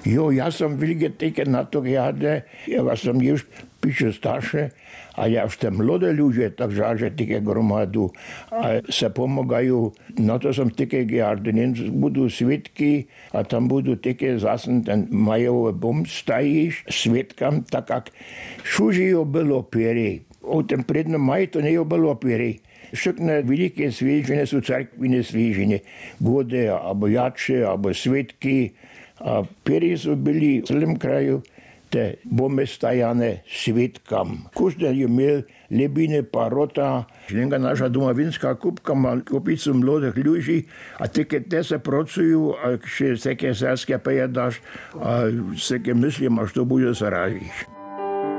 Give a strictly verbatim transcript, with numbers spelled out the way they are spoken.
Jo, ja som veľké také na to jade, ja som už píše staršie, a ja už tam mladé ľudia, takže že také gromadu a sa pomagajú. Na to som také jade, budú svetky a tam budú také zase ten majové bomb stajíš svetkam, tak ak šužijo bylo pieri. O ten prednom maj to nie bylo pieri. Všechny veľké svížine sú cerkvine svížine. Gode, alebo jače, alebo svetky. A pieri sú byli v celém kraju te bombe stajané svetkam. Každý je měl lebine parota. Lenka naša domovinská kupka má kupicu mladých ľudí a ty, keď te sa pracujú a keď sa ke sérske pejedáš a sa ke myslím, až to bude sa rážiš.